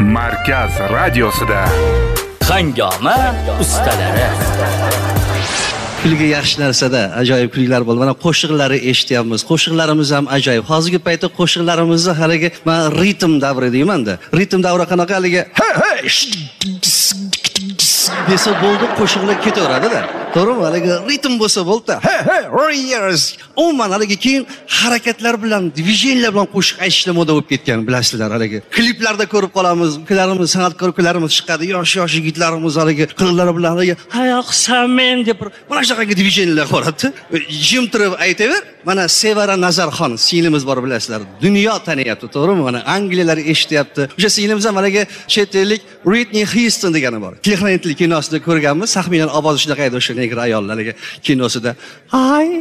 Markaz radiosida Hangoma ustalari. Kulgi yaxshi narsada, ajoyib kulgilar bo'ldi. Mana qo'shiqlari eshityapmiz. Qo'shiqlarimiz ham ajoyib. Hozirgi paytda qo'shiqlarimizni haligi men ritm davri deyman-da. Ritm davri qanaqa haligi desa bo'ldi, qo'shiqlar ketaveradi-da. To'g'rimi? Haligi ritm bo'lsa bo'ldi-da. Warriors. Umuman haligi keyin harakatlar bilan, dvijeniyalar bilan qo'shiq aytishlar moda bo'lib ketgan, bilasizlar haligi. Kliplarda ko'rib qolamiz. Ukalarimiz, san'atkor ukalarimiz chiqadi, yosh yigitlarimiz haligi qilqlari bilan haligi "Hayoqsan men" deb mana shunaqangi dvijeniyalar qo'radi. Jim turib aytaver. Mana Sevara Nazarxon singlimiz bor, bilasizlar. Dunyo taniyapti, to'g'rimi? Mana Angliyalar eshityapti. O'sha singlimiz ham haligi chet ellik Whitney Houston degani bor. Texnointli kinosida ko'rganmiz. Saxmiyan ovozi shunaqa edi, o'sha negri ayollarga kinosida.